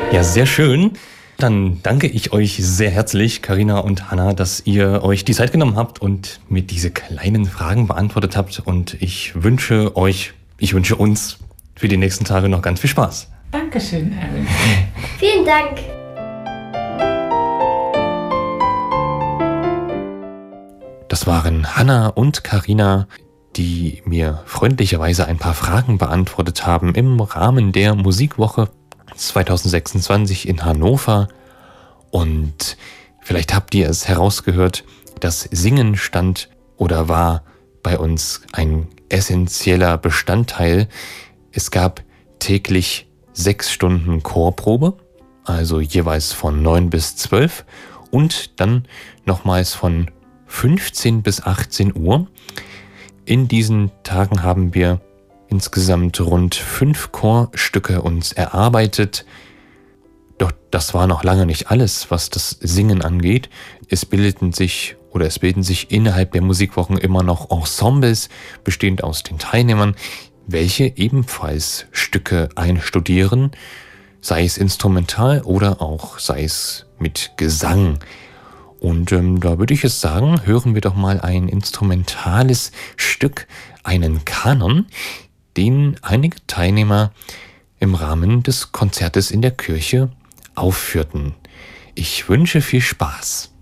Ja, sehr schön. Dann danke ich euch sehr herzlich, Carina und Hanna, dass ihr euch die Zeit genommen habt und mir diese kleinen Fragen beantwortet habt. Und ich wünsche uns für die nächsten Tage noch ganz viel Spaß. Dankeschön, Aaron. Vielen Dank. Das waren Hanna und Carina, die mir freundlicherweise ein paar Fragen beantwortet haben im Rahmen der Musikwoche 2026 in Hannover. Und vielleicht habt ihr es herausgehört, das Singen stand oder war bei uns ein essentieller Bestandteil. Es gab täglich 6 Stunden Chorprobe, also jeweils von 9 bis 12 und dann nochmals von 15 bis 18 Uhr. In diesen Tagen haben wir insgesamt rund 5 Chorstücke uns erarbeitet. Doch das war noch lange nicht alles, was das Singen angeht. Es bilden sich innerhalb der Musikwochen immer noch Ensembles, bestehend aus den Teilnehmern, welche ebenfalls Stücke einstudieren, sei es instrumental oder auch sei es mit Gesang. Und da würde ich es sagen, hören wir doch mal ein instrumentales Stück, einen Kanon, den einige Teilnehmer im Rahmen des Konzertes in der Kirche aufführten. Ich wünsche viel Spaß.